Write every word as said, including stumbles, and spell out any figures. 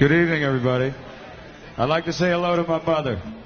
Good evening, everybody. I'd like to say hello to my mother.